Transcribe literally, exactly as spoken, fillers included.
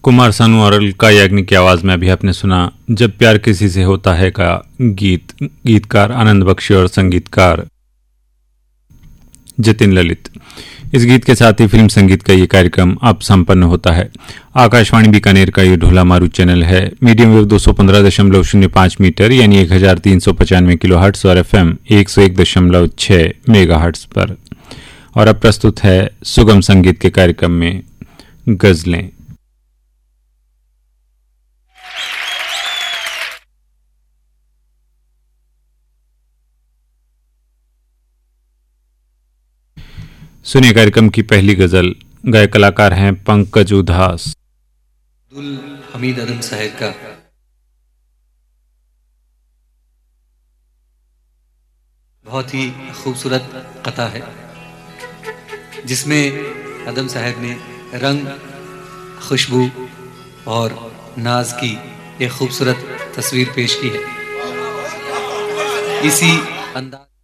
कुमार सानू और अलका याग्निक की आवाज में अभी आपने सुना जब प्यार किसी से होता है का गीत। गीतकार आनंद बख्शी और संगीतकार जतिन ललित। इस गीत के साथ ही फिल्म संगीत का ये कार्यक्रम अब संपन्न होता है। आकाशवाणी बीकानेर का ये ढोला मारू चैनल है। मीडियम वेव दो सौ पंद्रह दशमलव शून्य पांच मीटर यानी एक हजार तीन सौ पचानवे किलो हर्ट्स और एफ एम एक सौ एक दशमलव छह मेगा हर्ट्स पर। और अब प्रस्तुत है सुगम संगीत के कार्यक्रम में गजलें। सुनिए कार्यक्रम की पहली गजल। गायक कलाकार हैं पंकज उधास। अब्दुल हमीद आदम साहब का बहुत ही खूबसूरत कथा है जिसमें आदम साहब ने रंग, खुशबू और नाज की एक खूबसूरत तस्वीर पेश की है। इसी अंदाज